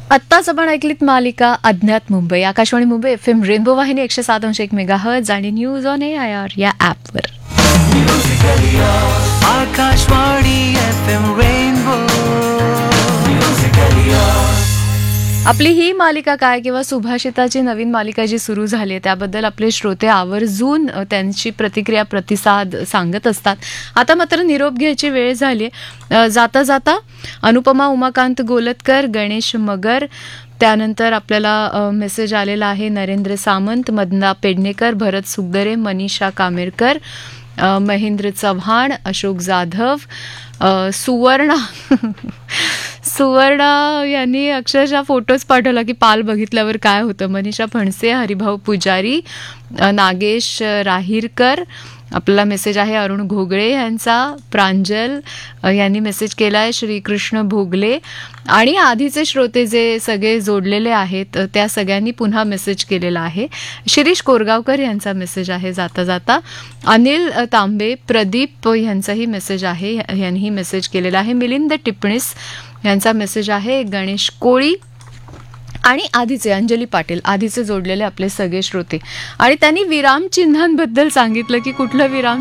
आत्ताच आपण ऐकलीत मालिका अज्ञात मुंबई, आकाशवाणी मुंबई FM रेनबो वाहिनी 107.1 मेगाहर्ट्झ आणि न्यूज ऑन AIR या ॲपवर. Akashvani FM rainbow. आपली ही मालिका काय किंवा सुभाषिताची नवीन मालिका जी सुरू झाली आहे त्याबद्दल आपले श्रोते आवर्जून त्यांची प्रतिक्रिया प्रतिसाद सांगत असतात. आता मात्र निरोप घ्यायची वेळ झाली. जाता जाता अनुपमा उमाकांत गोलतकर, गणेश मगर, त्यानंतर आपल्याला मेसेज आलेला आहे नरेंद्र सामंत, मदना पेडणेकर, भरत सुगदरे, मनीषा कामेरकर, महेंद्र चव्हाण, अशोक जाधव, सुवर्णा यांनी अक्षरशः फोटोज पाठवला की पाल बघितल्यावर काय होतं. मनीषा फणसे, हरिभाऊ पुजारी, नागेश राहीरकर, आपला मेसेज आहे अरुण घोगळे यांचा, प्रांजल यांनी मेसेज केला आहे, श्रीकृष्ण भोगले आणि आधीचे श्रोते जे सगळे जोडलेले आहेत त्या सगळ्यांनी पुन्हा मेसेज केलेला आहे. शिरीष कोरगावकर यांचा मेसेज आहे जाता जाता, अनिल तांबे, प्रदीप यांचाही मेसेज आहे, यांनीही मेसेज केलेला आहे, मिलिंद टिपणीस यांचा मेसेज आहे, गणेश कोळी आणि आधीचे अंजली पाटील, आधीचे जोडलेले आपले सगळे श्रोते. आणि त्यांनी विराम चिन्हांबद्दल सांगितलं की कुठलं विराम